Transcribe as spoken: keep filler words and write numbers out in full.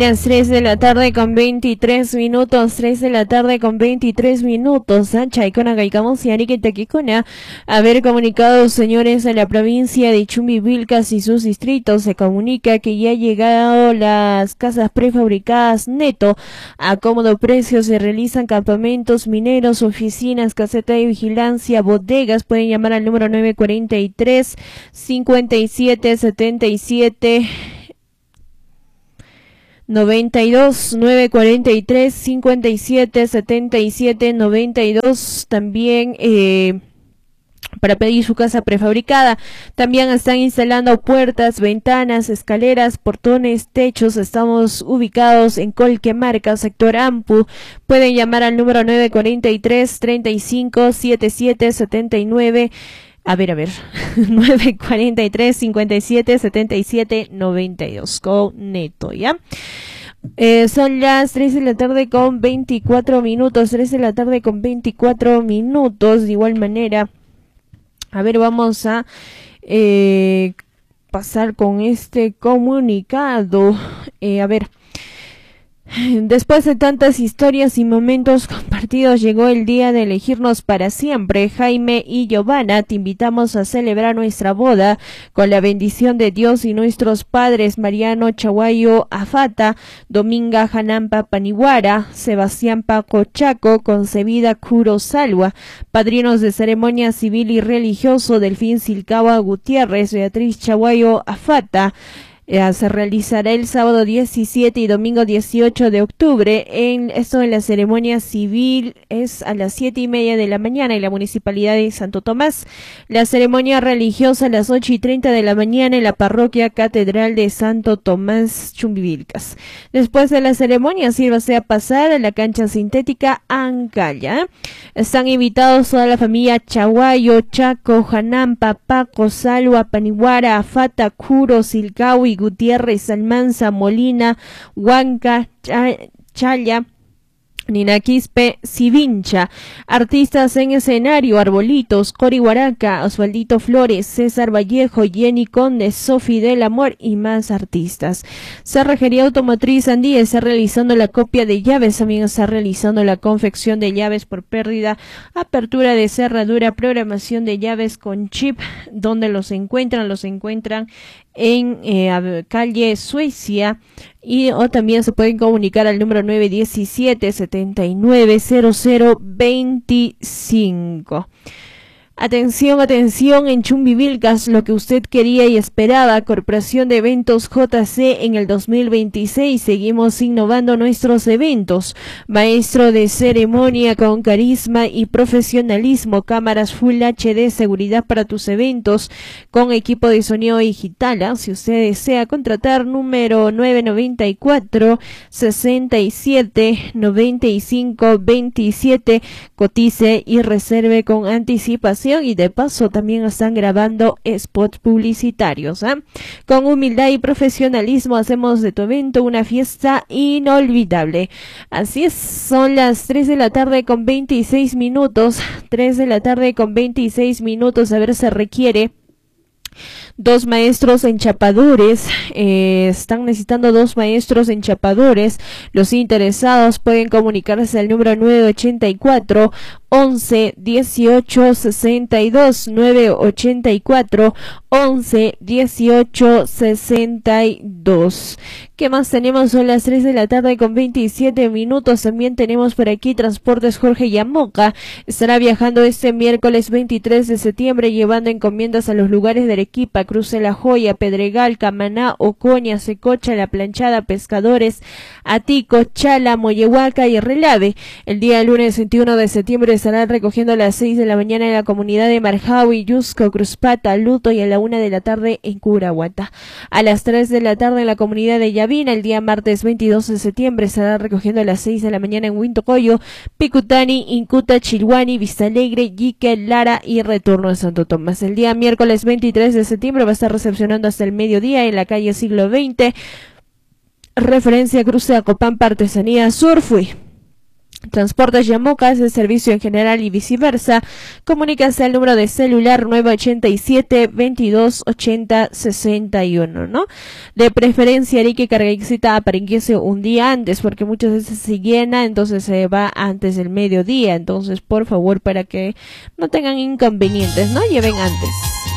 Las tres de la tarde con veintitrés minutos, tres de la tarde con veintitrés minutos, Sancha y Cona Gaicamos y Ariquetaquicona. Haber comunicado, señores, a la provincia de Chumbivilcas y sus distritos, se comunica que ya han llegado las casas prefabricadas Neto a cómodo precio. Se realizan campamentos mineros, oficinas, caseta de vigilancia, bodegas. Pueden llamar al número nueve cuarenta y tres, cincuenta y siete, setenta y siete noventa y dos, nueve cuarenta y tres, cincuenta y siete, setenta y siete, noventa y dos. También eh, para pedir su casa prefabricada. También están instalando puertas, ventanas, escaleras, portones, techos. Estamos ubicados en Colquemarca, sector Ampu. Pueden llamar al número nueve cuarenta y tres, treinta y cinco, setenta y siete, setenta y nueve. A ver, a ver, nueve cuarenta y tres, cincuenta y siete, setenta y siete, noventa y dos, con Neto, ¿ya? Eh, son las tres de la tarde con veinticuatro minutos, tres de la tarde con veinticuatro minutos, de igual manera. A ver, vamos a eh, pasar con este comunicado, eh, a ver. Después de tantas historias y momentos compartidos, llegó el día de elegirnos para siempre. Jaime y Giovanna, te invitamos a celebrar nuestra boda con la bendición de Dios y nuestros padres Mariano Chaguayo Afata, Dominga Janampa Panihuara, Sebastián Paco Chaco, concebida Curo Salwa, padrinos de ceremonia civil y religioso Delfín Silcaba Gutiérrez, Beatriz Chaguayo Afata. Eh, se realizará el sábado diecisiete y domingo dieciocho de octubre. En esto en la ceremonia civil es a las siete y media de la mañana en la municipalidad de Santo Tomás. La ceremonia religiosa a las ocho y treinta de la mañana en la parroquia Catedral de Santo Tomás, Chumbivilcas. Después de la ceremonia, sírvase a pasar a la cancha sintética Ancaya. Están invitados toda la familia Chaguayo, Chaco, Janampa, Paco, Salwa, Panihuara, Afata, Curo, Silcau y Gutiérrez, Almanza, Molina, Huanca, Chaya, Ninaquispe, Sivincha. Artistas en escenario: Arbolitos, Cori Huaraca, Osvaldito Flores, César Vallejo, Jenny Conde, Sofi del Amor y más artistas. Cerrajería Automotriz Andía está realizando la copia de llaves, también está realizando la confección de llaves por pérdida, apertura de cerradura, programación de llaves con chip. ¿Dónde los encuentran? Los encuentran en eh, calle Suecia, y o también se pueden comunicar al número nueve diecisiete, setenta y nueve, cero cero veinticinco. Atención, atención, en Chumbivilcas, lo que usted quería y esperaba. Corporación de Eventos J C en el dos mil veintiséis. Seguimos innovando nuestros eventos. Maestro de ceremonia con carisma y profesionalismo. Cámaras Full H D, seguridad para tus eventos con equipo de sonido digital. ¿eh? Si usted desea contratar, número nueve noventa y cuatro, sesenta y siete, noventa y cinco, veintisiete. Cotice y reserve con anticipación. Y de paso también están grabando spots publicitarios. ¿eh? Con humildad y profesionalismo hacemos de tu evento una fiesta inolvidable. Así es, son las tres de la tarde con veintiséis minutos. tres de la tarde con veintiséis minutos. A ver, se requiere dos maestros enchapadores. Eh, están necesitando dos maestros enchapadores. Los interesados pueden comunicarse al número nueve ochenta y cuatro, once, dieciocho, sesenta y dos, nueve ochenta y cuatro, once, dieciocho, sesenta y dos. ¿Qué más tenemos? Son las tres de la tarde con veintisiete minutos. También tenemos por aquí Transportes Jorge Yamoca. Estará viajando este miércoles veintitrés de septiembre llevando encomiendas a los lugares de Arequipa, Cruz de la Joya, Pedregal, Camaná, Ocoña, Secocha, La Planchada, Pescadores, Atico, Chala, Moyehuaca y Relave. El día lunes veintiuno de septiembre estarán recogiendo a las seis de la mañana en la comunidad de Marjaui, Yusco, Cruzpata, Luto, y a la una de la tarde en Curahuata. A las tres de la tarde en la comunidad de Yavina. El día martes veintidós de septiembre estarán recogiendo a las seis de la mañana en Huintocoyo, Picutani, Incuta, Chilhuani, Vista Alegre, Yique, Lara y retorno a Santo Tomás. El día miércoles veintitrés de septiembre va a estar recepcionando hasta el mediodía en la calle Siglo veinte. Referencia Cruce de Acopampa, Artesanía Surfui. Transportes Yamoca es el servicio en general y viceversa. Comunícase al número de celular nueve ochenta y siete, veintidós, ochenta, sesenta y uno, ¿no? De preferencia hay que cargar para que un día antes, porque muchas veces se llena, entonces se va antes del mediodía. Entonces, por favor, para que no tengan inconvenientes, ¿no? Lleven antes.